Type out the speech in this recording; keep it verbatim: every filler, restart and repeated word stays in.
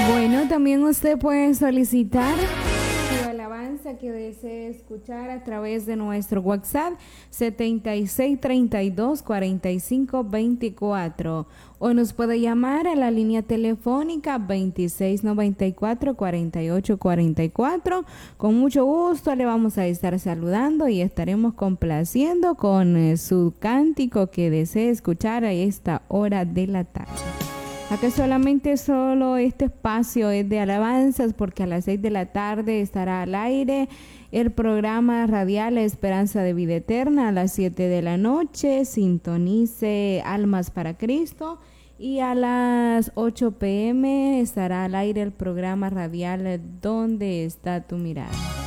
Bueno, también usted puede solicitar su alabanza que desee escuchar a través de nuestro WhatsApp setenta y seis treinta y dos cuarenta y cinco veinticuatro o nos puede llamar a la línea telefónica veintiséis noventa y cuatro cuarenta y ocho cuarenta y cuatro. Con mucho gusto le vamos a estar saludando y estaremos complaciendo con eh, su cántico que desee escuchar a esta hora de la tarde. Acá solamente solo este espacio es de alabanzas porque a las seis de la tarde estará al aire el programa radial La Esperanza de Vida Eterna. A las siete de la noche sintonice Almas para Cristo y a las ocho p m estará al aire el programa radial ¿Dónde está tu mirada?